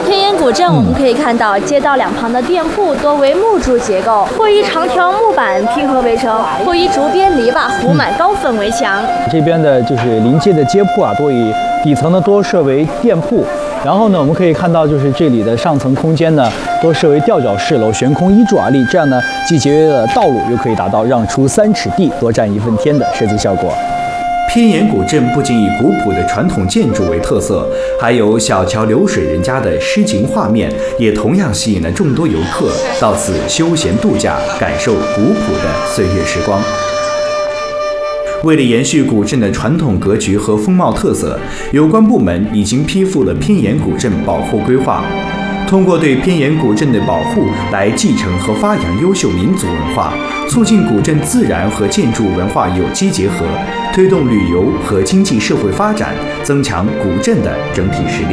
偏岩古镇我们可以看到，街道两旁的店铺多为木柱结构，或以长条木板拼合为成，或以竹编篱笆糊满高粉围墙。 这边的就是临街的街铺啊，多以底层呢多设为店铺。然后呢，我们可以看到，就是这里的上层空间呢，多设为吊脚式楼，悬空1柱而立，这样呢，既节约了道路，又可以达到让出3尺地，多占1分天的设计效果。 偏岩古镇不仅以古朴的传统建筑为特色，还有小桥流水人家的诗情画面，也同样吸引了众多游客到此休闲度假，感受古朴的岁月时光。为了延续古镇的传统格局和风貌特色，有关部门已经批复了偏岩古镇保护规划。通过对偏岩古镇的保护来继承和发扬优秀民族文化，促进古镇自然和建筑文化有机结合，推动旅游和经济社会发展，增强古镇的整体实力。